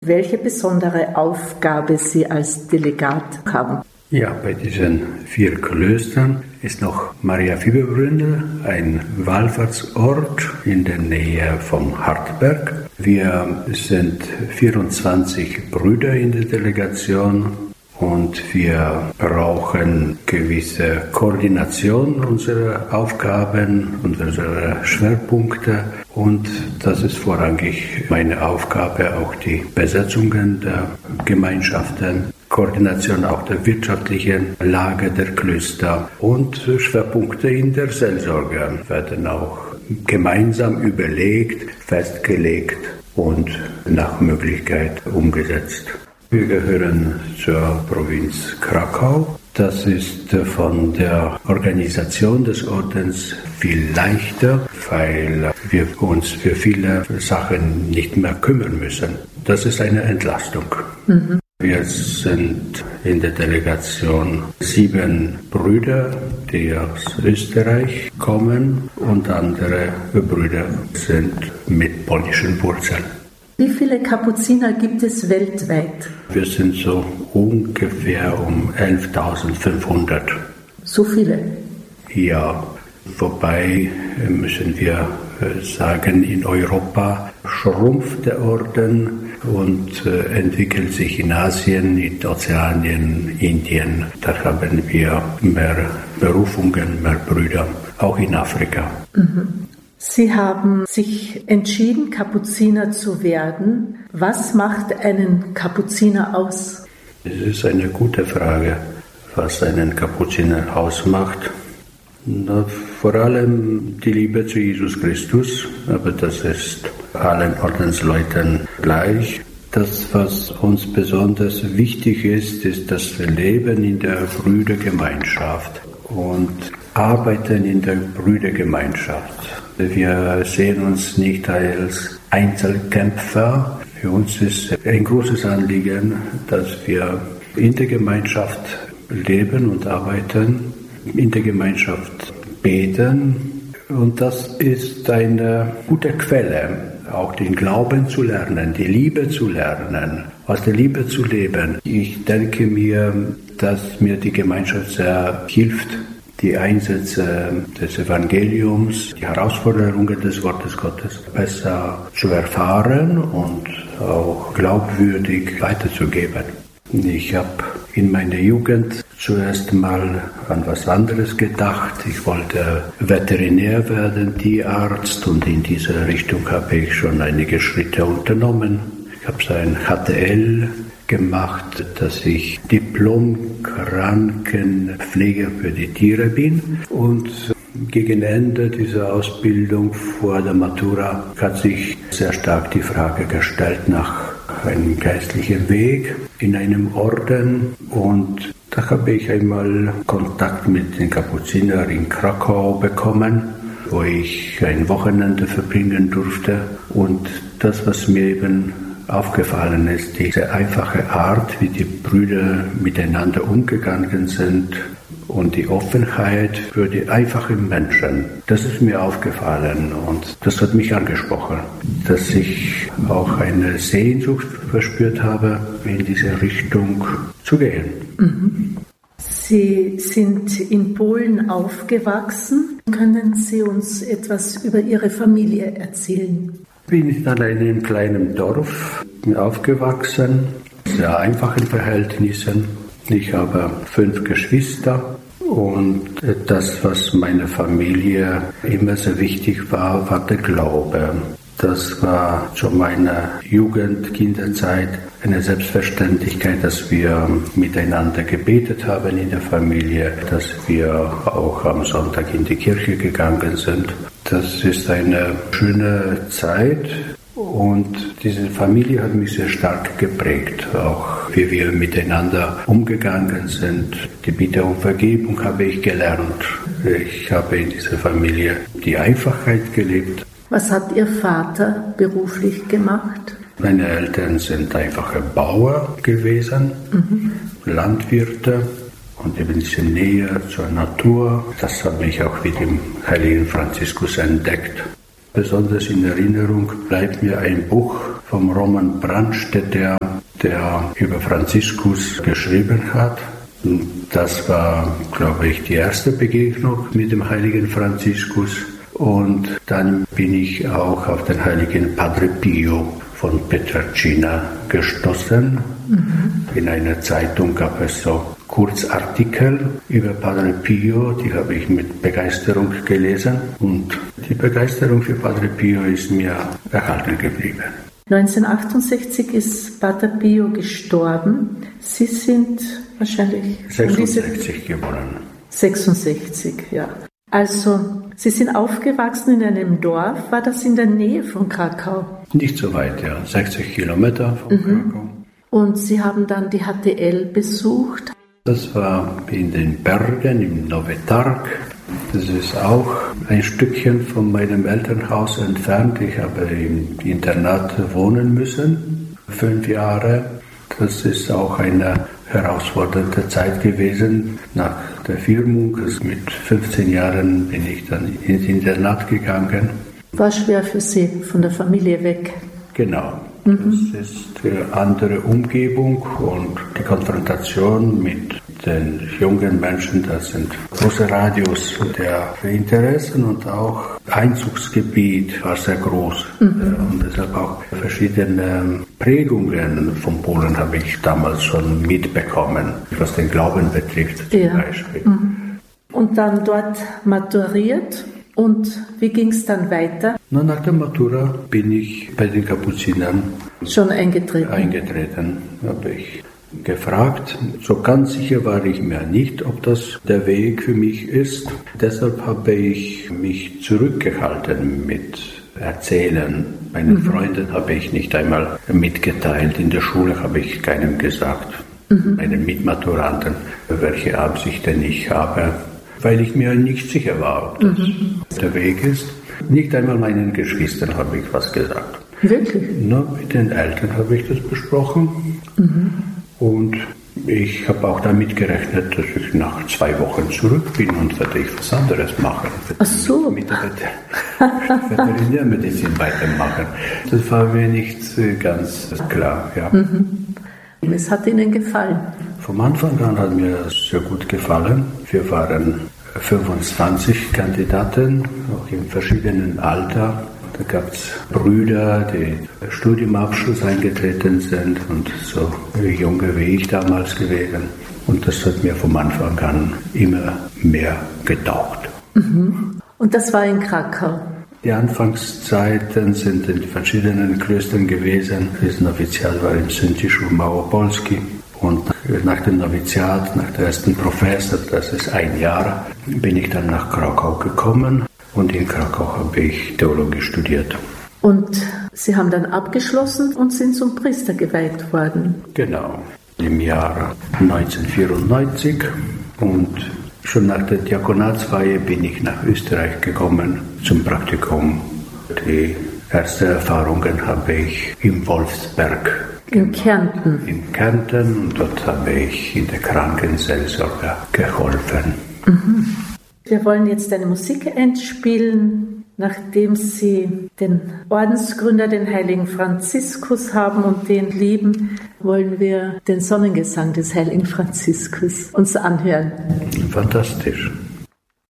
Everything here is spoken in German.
welche besondere Aufgabe Sie als Delegat haben. Ja, bei diesen 4 Klöstern ist noch Maria Fieberbrunn, ein Wallfahrtsort in der Nähe vom Hartberg. Wir sind 24 Brüder in der Delegation und wir brauchen gewisse Koordination unserer Aufgaben und unserer Schwerpunkte. Und das ist vorrangig meine Aufgabe, auch die Besetzungen der Gemeinschaften, Koordination auch der wirtschaftlichen Lage der Klöster und Schwerpunkte in der Seelsorge werden auch gemeinsam überlegt, festgelegt und nach Möglichkeit umgesetzt. Wir gehören zur Provinz Krakau. Das ist von der Organisation des Ordens viel leichter, weil wir uns für viele Sachen nicht mehr kümmern müssen. Das ist eine Entlastung. Wir sind in der Delegation 7 Brüder, die aus Österreich kommen und andere Brüder sind mit polnischen Wurzeln. Wie viele Kapuziner gibt es weltweit? Wir sind so ungefähr um 11.500. So viele? Ja, wobei müssen wir sagen, in Europa schrumpft der Orden und entwickelt sich in Asien, in Ozeanien, Indien. Da haben wir mehr Berufungen, mehr Brüder, auch in Afrika. Sie haben sich entschieden, Kapuziner zu werden. Was macht einen Kapuziner aus? Das ist eine gute Frage, was einen Kapuziner ausmacht. Na, vor allem die Liebe zu Jesus Christus, aber das ist allen Ordensleuten gleich. Das, was uns besonders wichtig ist, ist das Leben in der Brüdergemeinschaft und Arbeiten in der Brüdergemeinschaft. Wir sehen uns nicht als Einzelkämpfer. Für uns ist ein großes Anliegen, dass wir in der Gemeinschaft leben und arbeiten, in der Gemeinschaft beten. Und das ist eine gute Quelle, auch den Glauben zu lernen, die Liebe zu lernen, aus der Liebe zu leben. Ich denke mir, dass mir die Gemeinschaft sehr hilft, die Einsätze des Evangeliums, die Herausforderungen des Wortes Gottes besser zu erfahren und auch glaubwürdig weiterzugeben. Ich habe in meiner Jugend zuerst mal an was anderes gedacht. Ich wollte Veterinär werden, Tierarzt, und in diese Richtung habe ich schon einige Schritte unternommen. Ich habe so ein HTL gemacht, dass ich Diplom-Krankenpfleger für die Tiere bin, und gegen Ende dieser Ausbildung vor der Matura hat sich sehr stark die Frage gestellt nach einem geistlichen Weg in einem Orden, und da habe ich einmal Kontakt mit den Kapuzinern in Krakau bekommen, wo ich ein Wochenende verbringen durfte, und das, was mir eben aufgefallen ist, diese einfache Art, wie die Brüder miteinander umgegangen sind und die Offenheit für die einfachen Menschen. Das ist mir aufgefallen und das hat mich angesprochen, dass ich auch eine Sehnsucht verspürt habe, in diese Richtung zu gehen. Sie sind in Polen aufgewachsen. Können Sie uns etwas über Ihre Familie erzählen? Ich bin in einem kleinen Dorf aufgewachsen, sehr einfachen Verhältnissen. Ich habe 5 Geschwister, und das, was meiner Familie immer sehr wichtig war, war der Glaube. Das war zu meiner Jugend, Kinderzeit eine Selbstverständlichkeit, dass wir miteinander gebetet haben in der Familie, dass wir auch am Sonntag in die Kirche gegangen sind. Das ist eine schöne Zeit, und diese Familie hat mich sehr stark geprägt, auch wie wir miteinander umgegangen sind. Die Bitte um Vergebung habe ich gelernt. Ich habe in dieser Familie die Einfachheit gelebt. Was hat Ihr Vater beruflich gemacht? Meine Eltern sind einfache Bauer gewesen, Landwirte, und eben diese Nähe zur Natur. Das habe ich auch mit dem heiligen Franziskus entdeckt. Besonders in Erinnerung bleibt mir ein Buch vom Roman Brandstätter, der über Franziskus geschrieben hat. Das war, glaube ich, die erste Begegnung mit dem heiligen Franziskus. Und dann bin ich auch auf den heiligen Padre Pio von Pietrelcina gestoßen. In einer Zeitung gab es so Kurzartikel über Padre Pio, die habe ich mit Begeisterung gelesen. Und die Begeisterung für Padre Pio ist mir erhalten geblieben. 1968 ist Pater Pio gestorben. Sie sind wahrscheinlich 66 geboren. 66, ja. Also, Sie sind aufgewachsen in einem Dorf. War das in der Nähe von Krakau? Nicht so weit, ja. 60 Kilometer von Krakau. Und Sie haben dann die HTL besucht? Das war in den Bergen, im Nowy Targ. Das ist auch ein Stückchen von meinem Elternhaus entfernt. Ich habe im Internat wohnen müssen, 5 Jahre. Das ist auch eine herausfordernde Zeit gewesen. Nach der Firmung, mit 15 Jahren, bin ich dann ins Internat gegangen. War schwer für Sie, von der Familie weg? Genau. Das ist eine andere Umgebung und die Konfrontation mit den jungen Menschen, das sind große Radius der Interessen und auch Einzugsgebiet war sehr groß. Und deshalb auch verschiedene Prägungen von Polen habe ich damals schon mitbekommen, was den Glauben betrifft zum Beispiel. Und dann dort maturiert. Und wie ging es dann weiter? Nach der Matura bin ich bei den Kapuzinern schon eingetreten. Habe ich gefragt. So ganz sicher war ich mir nicht, ob das der Weg für mich ist. Deshalb habe ich mich zurückgehalten mit Erzählen. Meinen Freunden habe ich nicht einmal mitgeteilt. In der Schule habe ich keinem gesagt. Meinen Mitmaturanten, welche Absichten ich habe. Weil ich mir nicht sicher war, ob das der Weg ist. Nicht einmal meinen Geschwistern habe ich was gesagt. Wirklich? Nur mit den Eltern habe ich das besprochen. Und ich habe auch damit gerechnet, dass ich nach 2 Wochen zurück bin und werde ich was anderes machen. Ach so. Mit der Veterinärmedizin weitermachen. Das war mir nicht ganz klar. Ja. Es hat Ihnen gefallen? Vom Anfang an hat mir das sehr gut gefallen. Wir waren 25 Kandidaten, auch in verschiedenen Alter. Da gab es Brüder, die Studiumabschluss eingetreten sind und so junge wie ich damals gewesen. Und das hat mir vom Anfang an immer mehr getaugt. Und das war in Krakau? Die Anfangszeiten sind in verschiedenen Klöstern gewesen. Das Noviziat war in Sędziszu Małopolski. Und nach dem Noviziat, nach der ersten Professor, das ist 1 Jahr, bin ich dann nach Krakau gekommen. Und in Krakau habe ich Theologie studiert. Und Sie haben dann abgeschlossen und sind zum Priester geweiht worden? Genau, im Jahr 1994. Und schon nach der Diakonatsweihe bin ich nach Österreich gekommen zum Praktikum. Die ersten Erfahrungen habe ich im Wolfsberg in Kärnten. In Kärnten, und dort habe ich in der Krankenseelsorge geholfen. Wir wollen jetzt eine Musik einspielen, nachdem Sie den Ordensgründer, den heiligen Franziskus haben und den lieben, wollen wir den Sonnengesang des heiligen Franziskus uns anhören. Fantastisch.